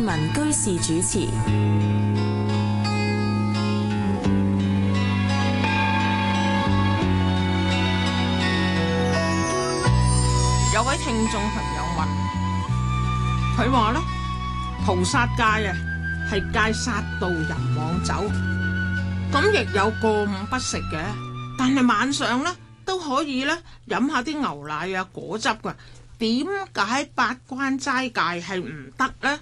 文居士主持。 有位聽眾朋友問，佢話咧，菩薩戒啊係戒殺盜淫妄酒，咁亦有過午不食嘅，但係晚上咧都可以咧飲下啲牛奶啊果汁噶。點解八關齋戒係唔得呢？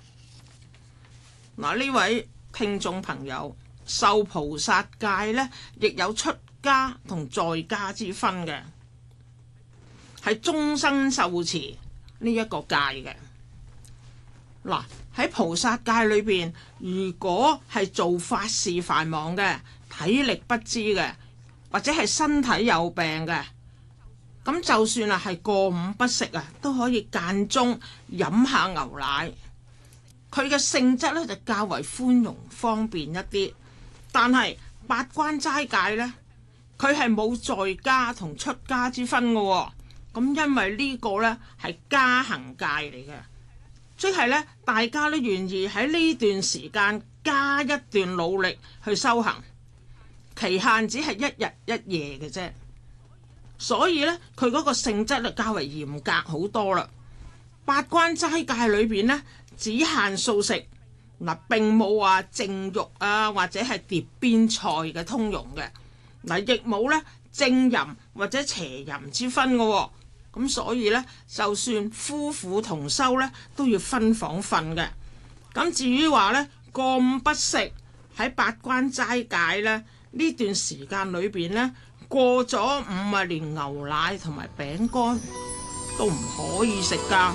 嗱，呢位聽眾朋友，受菩薩戒呢，亦有出家同在家之分嘅，係終生受持呢一個戒嘅。嗱，喺菩薩戒裏邊，如果係做法事繁忙嘅、體力不支嘅，或者係身體有病嘅，咁就算係過午不食啊，都可以間中飲下牛奶。佢嘅性質咧就較為寬容方便一啲。但係八關齋戒呢，佢係冇在家同出家之分嘅喎。咁因為呢個呢係加行戒嚟嘅，即係呢大家都願意喺呢段時間加一段努力去修行，期限只係一日一夜嘅啫。所以咧，佢嗰個性質就較為嚴格好多啦。八關齋戒裏邊呢，只限素食，嗱並冇話淨肉啊或者係碟邊菜嘅通用嘅，嗱亦冇咧正淫或者邪淫之分嘅喎。咁所以咧，就算夫婦同修咧，都要分房瞓嘅。咁至於話咧過午不食喺八關齋戒咧呢段時間裏邊咧，過咗午啊，連牛奶同埋餅乾都唔可以食㗎。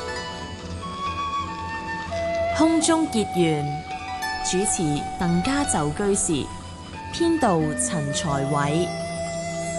空中結緣，主持鄧家就居士，編導陳才偉。